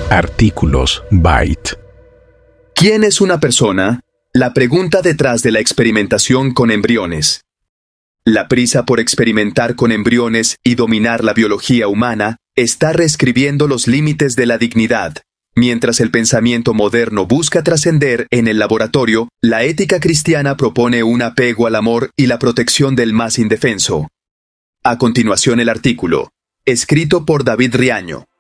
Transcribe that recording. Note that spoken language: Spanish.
Artículos Byte. ¿Quién es una persona? La pregunta detrás de la experimentación con embriones. La prisa por experimentar con embriones y dominar la biología humana está reescribiendo los límites de la dignidad. Mientras el pensamiento moderno busca trascender en el laboratorio, la ética cristiana propone un apego al amor y la protección del más indefenso. A continuación el artículo, escrito por David Riaño.